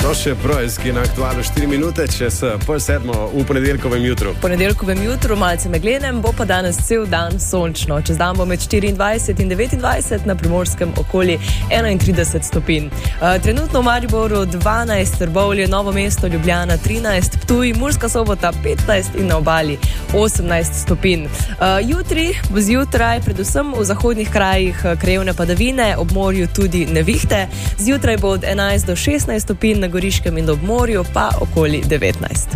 Še Brojski na aktualu 4 minute, čez 6:30 v ponedeljkovem jutru. V ponedeljkovem jutru malce meglenem, bo pa danes cel dan sončno. Čez dan bo med 24 in 29, na Primorskem okoli 31 stopinj. Trenutno v Mariboru 12, Trbovlje, Novo mesto, Ljubljana 13, Ptuj, Murska Sobota 15 in na obali 18 stopinj. Jutri bo zjutraj predvsem v zahodnih krajih krajevne padavine, ob morju tudi nevihte. Zjutraj bo od 11 do 16 stopinj, na Goriškem in ob morju pa okoli 19.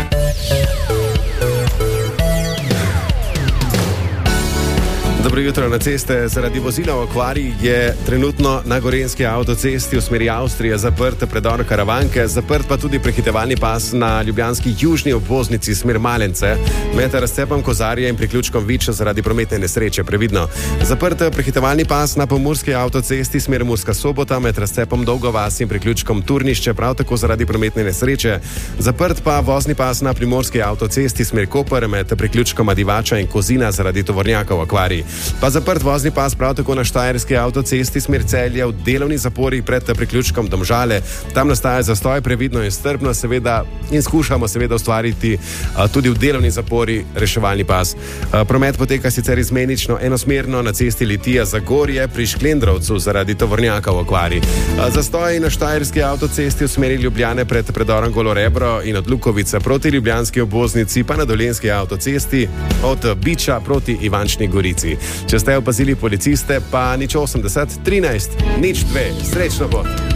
Dobro jutro. Na ceste zaradi vozila v okvari je trenutno na gorenjski avtocesti v smeri Avstrije zaprt predor Karavanke, zaprt pa tudi prehitevalni pas na ljubljanski južni obvoznici smer Malence med razcepom Kozarja in priključkom Vič zaradi prometne nesreče. Previdno. Zaprt prehitevalni pas na pomurski avtocesti smer Murska Sobota med razcepom Dolga vas in priključkom Turnišče, prav tako zaradi prometne nesreče. Zaprt pa vozni pas na primorski avtocesti smer Koper med priključkom Divača in Kozina zaradi tovornjaka v okvari. Pa zaprt vozni pas prav tako na štajerski avtocesti smer Celje v delovni zapori pred priključkom Domžale. Tam nastaja zastoj, previdno in strpno seveda in skušamo seveda ustvariti tudi v delovni zapori reševalni pas. Promet poteka sicer izmenično enosmerno na cesti Litija Zagorje pri Šklendrovcu zaradi tovornjaka v okvari. Zastoj na štajerski avtocesti v smeri Ljubljane pred predorom Golorebro in od Lukovice proti ljubljanski obvoznici pa na dolenjski avtocesti od Biča proti Ivančni Gorici. Če ste opazili policiste, pa nič 80 13 02. Srečno pot!